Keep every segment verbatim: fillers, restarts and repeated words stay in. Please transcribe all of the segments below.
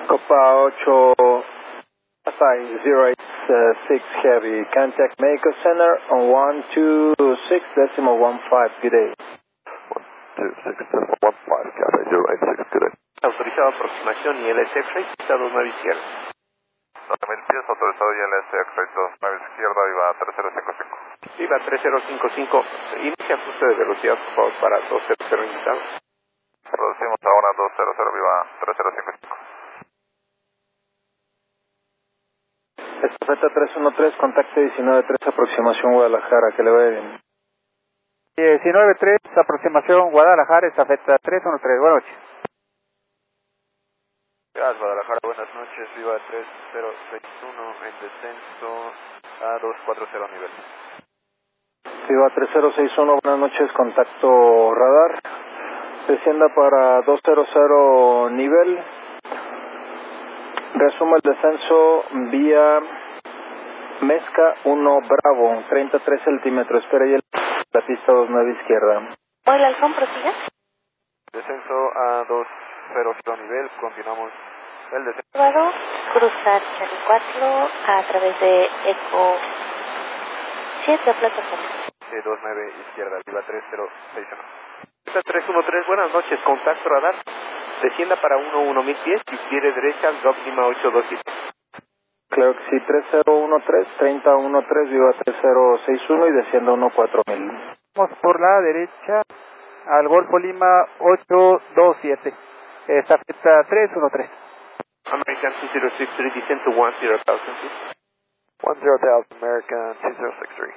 Copa ocho five zero eight six Heavy, contact Medical Center on one two six decimal one five, good day. one two six decimal one five, Cathay zero eight six, good day. Autorizado aproximación I L S X-ray, pista dos nueve izquierda. nueve mil pies, autorizado I L S X-ray dos nueve izquierda, viva tres cero cinco cinco. Viva tres cero cinco cinco, inicia ajuste de velocidad, por favor, para dos cero cero indicado. Reducimos ahora dos cero cero, viva tres cero cinco cinco. Estafeta tres uno tres, contacto diecinueve tres, aproximación Guadalajara, que le vaya bien. diecinueve tres, aproximación Guadalajara, estafeta tres uno tres, buenas noches. Guadalajara, buenas noches, viva tres cero seis uno, en descenso a dos cuatro cero nivel. Viva tres cero seis uno, buenas noches, contacto radar. Descienda para dos cero cero nivel. Resuma el descenso vía Mezca uno Bravo, treinta y tres centímetros. Espera ahí el, la pista dos nueve izquierda. Hola, Alfón, prosiga. Descenso a dos cero cero nivel, continuamos el descenso. Puedo cruzar Charlie cuatro a través de Eco siete, plataforma. dos nueve izquierda, viva tres cero seis uno. tres uno tres, buenas noches, contacto radar. Descienda para uno uno mil pies y quiere derecha, Drop Lima ocho dos siete. Claro que sí, tres cero uno tres, treinta y uno tres, viva tres cero seis uno y descienda uno cuatro mil. Vamos por la derecha al Golfo Lima ocho dos siete, estafeta tres uno tres. American two zero six three, descend to one zero thousand. one zero thousand, American two zero six three.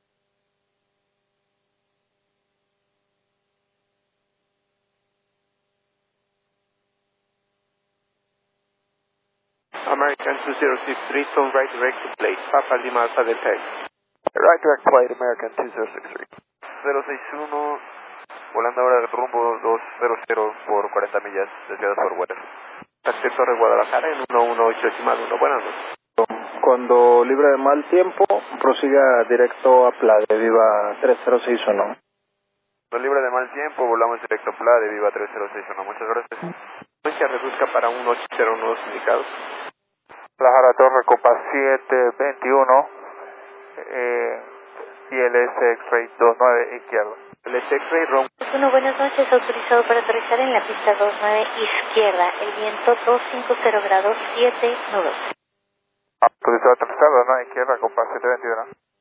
American two zero six three, turn right direct to plate, Papa Lima Alpha Delta X. Right direct plate, American two zero six three. cero seis uno, volando ahora rumbo dos cero cero por cuarenta millas, desviadas por weather. Taxi Torre Guadalajara en uno uno ocho decimal uno, buenas noches. Cuando libre de mal tiempo, prosiga directo a Plade, viva tres cero seis uno. Cuando libre de mal tiempo, volamos directo a Plade, viva tres cero seis uno, muchas gracias. Frecuencia reduzca para uno ocho cero uno indicados. Guadalajara Torre Copa siete veintiuno, eh, I L S X-ray dos nueve izquierda. El X-ray rom. Bueno, buenas noches, autorizado para aterrizar en la pista dos nueve izquierda, el viento doscientos cincuenta grados siete nubes. Autorizado a aterrizar dos nueve izquierda, Copa siete veintiuno.